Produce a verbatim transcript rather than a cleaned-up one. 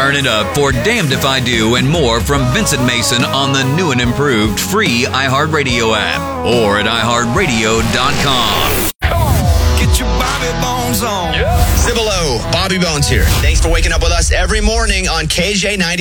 Firing it up for Damned If I Do and more from Vincent Mason on the new and improved free iHeartRadio app or at i heart radio dot com. Get your Bobby Bones on. Cibolo, Bobby Bones here. Thanks for waking up with us every morning on K J ninety.